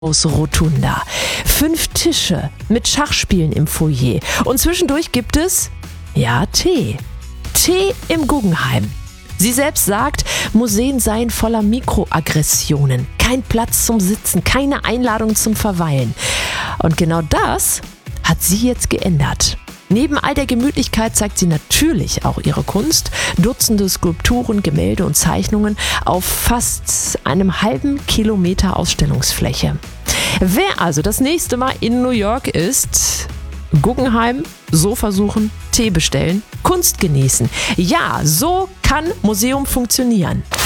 Rotunda. 5 Tische mit Schachspielen im Foyer. Und zwischendurch gibt es, Tee. Tee im Guggenheim. Sie selbst sagt, Museen seien voller Mikroaggressionen. Kein Platz zum Sitzen, keine Einladung zum Verweilen. Und genau das hat sie jetzt geändert. Neben all der Gemütlichkeit zeigt sie natürlich auch ihre Kunst. Dutzende Skulpturen, Gemälde und Zeichnungen auf fast einem halben Kilometer Ausstellungsfläche. Wer also das nächste Mal in New York ist, Guggenheim, Sofa suchen, Tee bestellen, Kunst genießen. Ja, so kann Museum funktionieren.